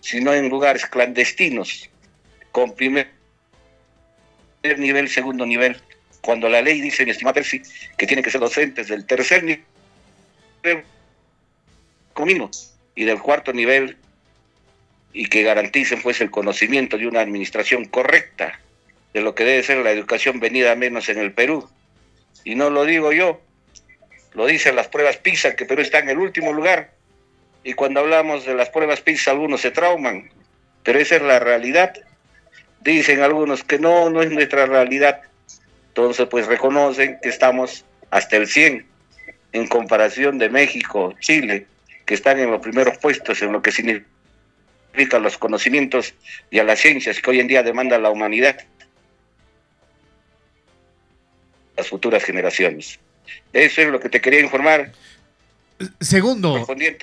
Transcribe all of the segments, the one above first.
sino en lugares clandestinos, con primer nivel, segundo nivel, cuando la ley dice, mi estimado Percy, que tienen que ser docentes del tercer nivel comino y del cuarto nivel, y que garanticen pues el conocimiento de una administración correcta de lo que debe ser la educación venida menos en el Perú. Y no lo digo yo, lo dicen las pruebas PISA, que Perú está en el último lugar, y cuando hablamos de las pruebas PISA algunos se trauman, pero esa es la realidad. Dicen algunos que no es nuestra realidad, entonces pues reconocen que estamos hasta el 100 en comparación de México, Chile, que están en los primeros puestos en lo que significan los conocimientos y a las ciencias que hoy en día demanda la humanidad, las futuras generaciones. Eso es lo que te quería informar. Segundo,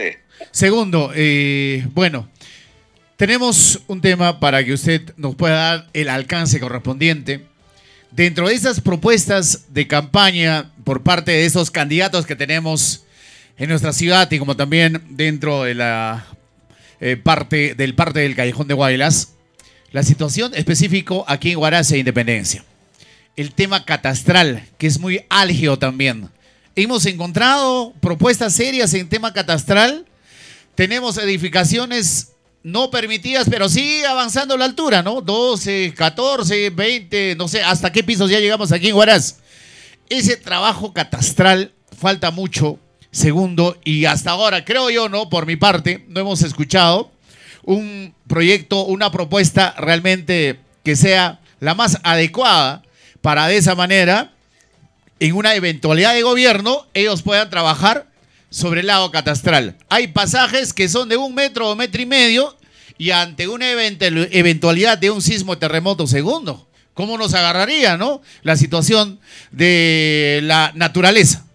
bueno, tenemos un tema para que usted nos pueda dar el alcance correspondiente. Dentro de esas propuestas de campaña por parte de esos candidatos que tenemos en nuestra ciudad y como también dentro de la parte del Callejón de Guaylas, la situación específico aquí en Huaraz e Independencia. El tema catastral, que es muy álgido también. Hemos encontrado propuestas serias en tema catastral. Tenemos edificaciones no permitidas, pero sí avanzando la altura, ¿no? 12, 14, 20, no sé, hasta qué pisos ya llegamos aquí en Huaraz. Ese trabajo catastral falta mucho. Segundo, y hasta ahora, creo yo, ¿no? Por mi parte, no hemos escuchado un proyecto, una propuesta realmente que sea la más adecuada para de esa manera, en una eventualidad de gobierno, ellos puedan trabajar sobre el lado catastral. Hay pasajes que son de 1 metro o metro y medio y ante una eventualidad de un sismo, terremoto segundo, ¿cómo nos agarraría, no? La situación de la naturaleza.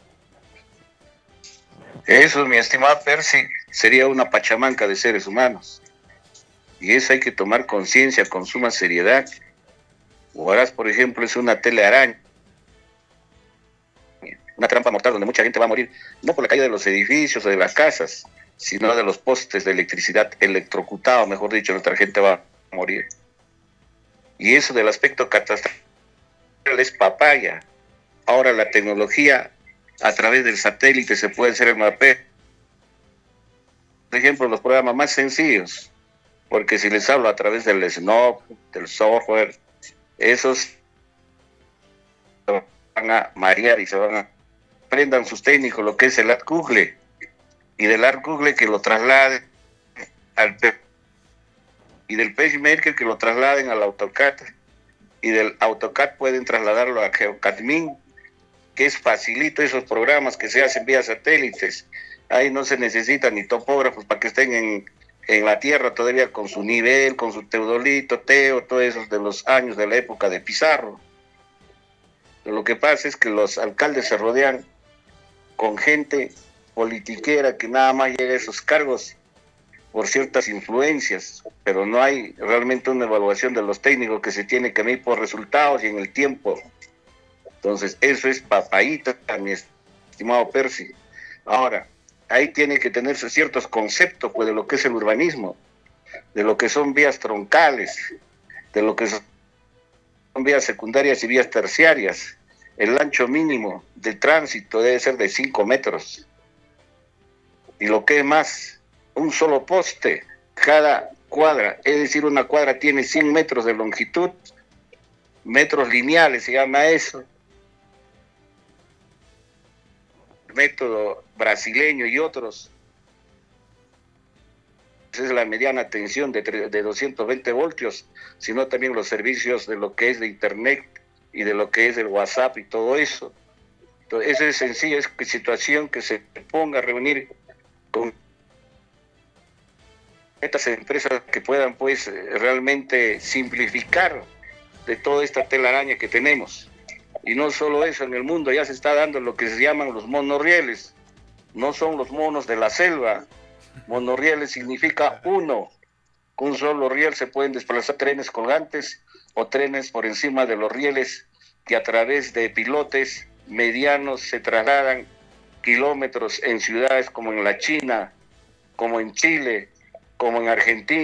Eso, mi estimado Percy, sería una pachamanca de seres humanos. Y eso hay que tomar conciencia con suma seriedad. Huaraz, por ejemplo, es una telearaña, una trampa mortal donde mucha gente va a morir, no por la caída de los edificios o de las casas, sino de los postes de electricidad electrocutados, mejor dicho, nuestra gente va a morir. Y eso del aspecto catastral es papaya. Ahora la tecnología, a través del satélite se puede hacer el mapeo. Por ejemplo, los programas más sencillos, porque si les hablo a través del SNOP, del software, esos se van a marear y se van a... Aprendan sus técnicos lo que es el ArcGoogle, y del ArcGoogle que lo trasladen al y del PageMaker que lo trasladen al AutoCAD, y del AutoCAD pueden trasladarlo a GeoCADMIN, que es facilito esos programas que se hacen vía satélites. Ahí no se necesitan ni topógrafos para que estén en la tierra todavía con su nivel, con su teodolito, teo, todos esos de los años de la época de Pizarro. Lo que pasa es que los alcaldes se rodean con gente politiquera que nada más llega a esos cargos por ciertas influencias, pero no hay realmente una evaluación de los técnicos que se tiene que medir por resultados y en el tiempo. Entonces, eso es papayita, mi estimado Percy. Ahora, ahí tiene que tenerse ciertos conceptos pues, de lo que es el urbanismo, de lo que son vías troncales, de lo que son vías secundarias y vías terciarias. El ancho mínimo de tránsito debe ser de 5 metros. Y lo que es más, un solo poste cada cuadra, es decir, una cuadra tiene 100 metros de longitud, metros lineales se llama eso. Método brasileño y otros. Esa es la mediana tensión de 220 voltios, sino también los servicios de lo que es de internet y de lo que es el WhatsApp y todo eso. Entonces, esa es sencilla situación que se ponga a reunir con estas empresas que puedan pues realmente simplificar de toda esta telaraña que tenemos. Y no solo eso, en el mundo ya se está dando lo que se llaman los monorrieles. No son los monos de la selva. Monorrieles significa uno. Con un solo riel se pueden desplazar trenes colgantes o trenes por encima de los rieles que a través de pilotes medianos se trasladan kilómetros en ciudades como en la China, como en Chile, como en Argentina.